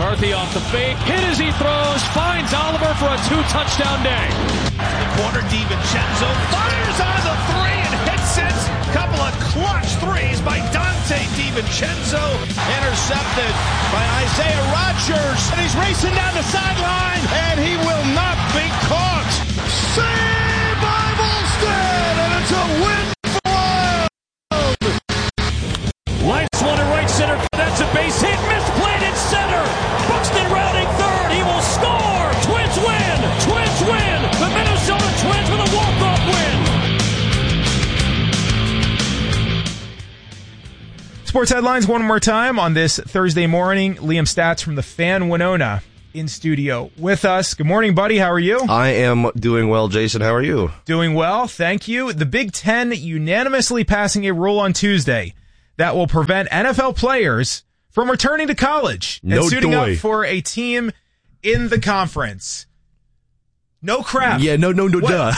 McCarthy off the fake, hit as he throws, finds Oliver for a 2-touchdown day. The corner, DiVincenzo fires on the three and hits it. Couple of clutch threes by Dante DiVincenzo. Intercepted by Isaiah Rodgers. And he's racing down the sideline, and he will not be caught. Saved by Volstead, and it's a win for Wild. Lights one to right center. That's a base hit. Misplayed in center. Buxton rounding third. He will score. Twins win. Twins win. The Minnesota Twins with a walk-off win. Sports headlines one more time on this Thursday morning. Liam Stats from the Fan Winona in studio with us. Good morning, buddy. How are you? I am doing well, Jason. How are you? Doing well, thank you. The Big Ten unanimously passing a rule on Tuesday that will prevent NFL players from returning to college and suiting up for a team in the conference. No crap. Yeah, no, duh.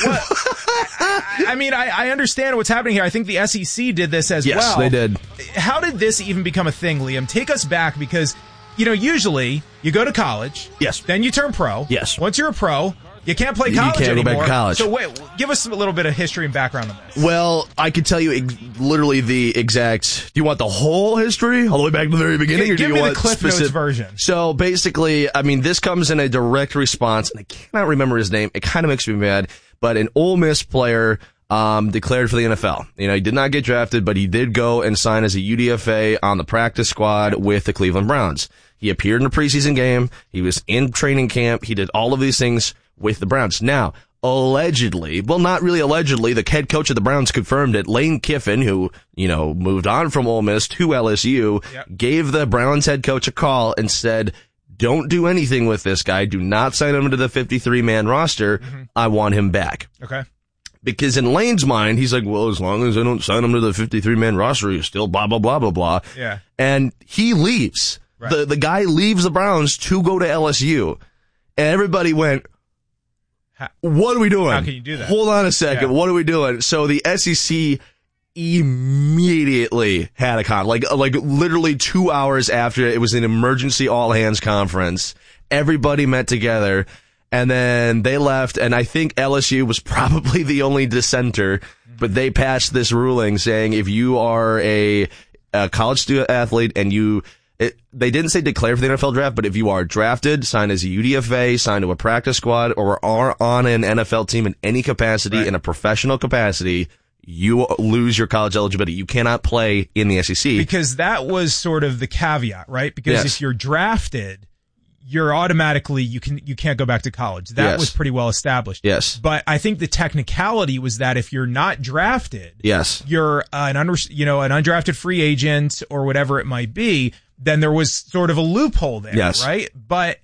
I mean, I understand what's happening here. I think the SEC did this as well. Yes, they did. How did this even become a thing, Liam? Take us back because, usually you go to college. Yes. Then you turn pro. Yes. Once you're a pro, you can't play college anymore. You can't go back to college. So wait, give us a little bit of history and background on this. Well, I could tell you literally the exact... Do you want the whole history? All the way back to the very beginning? Give me the Cliff Notes version. So basically, this comes in a direct response, and I cannot remember his name. It kind of makes me mad, but an Ole Miss player declared for the NFL. He did not get drafted, but he did go and sign as a UDFA on the practice squad with the Cleveland Browns. He appeared in a preseason game. He was in training camp. He did all of these things with the Browns. Now, allegedly, well, not really allegedly, the head coach of the Browns confirmed it. Lane Kiffin, who, moved on from Ole Miss to LSU, gave the Browns head coach a call and said, don't do anything with this guy. Do not sign him to the 53-man roster. I want him back. Okay. Because in Lane's mind, he's like, well, as long as I don't sign him to the 53-man roster, he's still blah, blah, blah, blah, blah. Yeah. And he leaves. Right. The guy leaves the Browns to go to LSU. And everybody went, what are we doing? How can you do that? Hold on a second. Yeah. What are we doing? So the SEC immediately had a like literally 2 hours after it was an emergency all-hands conference. Everybody met together. And then they left, and I think LSU was probably the only dissenter, but they passed this ruling saying if you are a college student athlete and they didn't say declare for the NFL draft, but if you are drafted, signed as a UDFA, signed to a practice squad, or are on an NFL team in any capacity, in a professional capacity, you lose your college eligibility. You cannot play in the SEC. Because that was sort of the caveat, right? Because if you're drafted, you're automatically, you can't go back to college. That was pretty well established. Yes. But I think the technicality was that if you're not drafted, you're an undrafted free agent or whatever it might be, then there was sort of a loophole there, right? But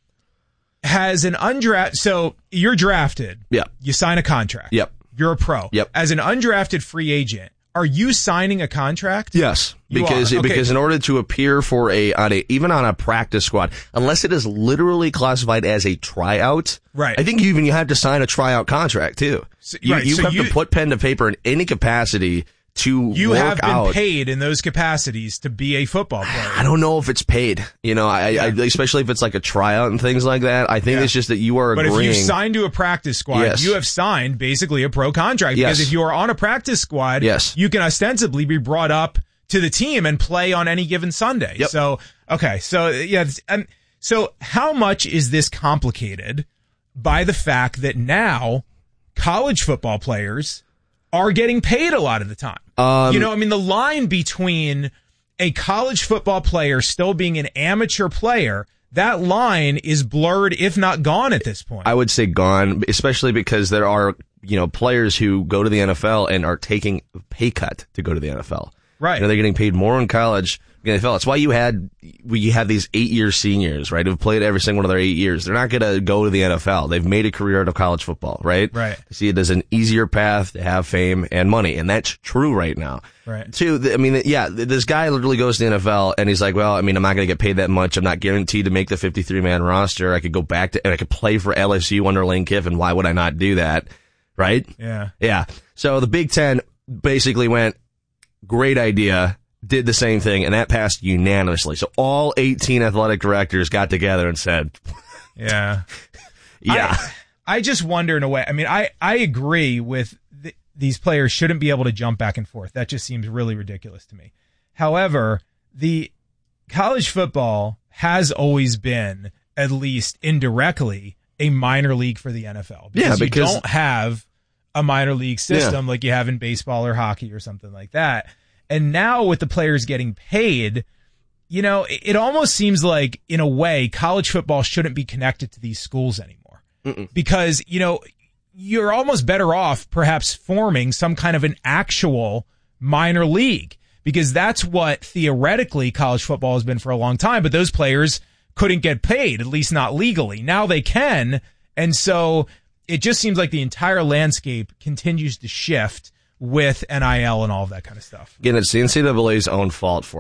has an so you're drafted. Yep. You sign a contract. Yep. You're a pro. Yep. As an undrafted free agent, are you signing a contract? Yes, because in order to appear for even on a practice squad, unless it is literally classified as a tryout, right? I think you have to sign a tryout contract too. So, you have to put pen to paper in any capacity to you work have been out. Paid in those capacities to be a football player. I don't know if it's paid. I especially if it's like a tryout and things like that. I think it's just that you are agreeing. But if you sign to a practice squad, you have signed basically a pro contract. Because if you are on a practice squad, you can ostensibly be brought up to the team and play on any given Sunday. Yep. So, okay. So, so how much is this complicated by the fact that now college football players are getting paid a lot of the time? The line between a college football player still being an amateur player, that line is blurred, if not gone at this point. I would say gone, especially because there are, players who go to the NFL and are taking a pay cut to go to the NFL. Right. They're getting paid more in college than the NFL. That's why you had these 8-year seniors, right, who've played every single one of their 8 years. They're not going to go to the NFL. They've made a career out of college football, right? Right. They see it as an easier path to have fame and money, and that's true right now. Right. This guy literally goes to the NFL, and he's like, well, I'm not going to get paid that much. I'm not guaranteed to make the 53-man roster. I could go back and I could play for LSU under Lane Kiffin. Why would I not do that? Right? Yeah. Yeah. So the Big Ten basically went, great idea. did the same thing, and that passed unanimously. So all 18 athletic directors got together and said, yeah. Yeah. I just wonder in a way. I mean, I agree with these players shouldn't be able to jump back and forth. That just seems really ridiculous to me. However, the college football has always been, at least indirectly, a minor league for the NFL. Because you don't have a minor league system like you have in baseball or hockey or something like that. And now with the players getting paid, you know, it almost seems like, in a way, college football shouldn't be connected to these schools anymore. Because, you know, you're almost better off perhaps forming some kind of an actual minor league, because that's what theoretically college football has been for a long time. But those players couldn't get paid, at least not legally. Now they can. And so it just seems like the entire landscape continues to shift with NIL and all of that kind of stuff. Again, it's the NCAA's own fault for